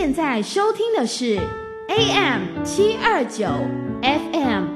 现在收听的是 AM729 FM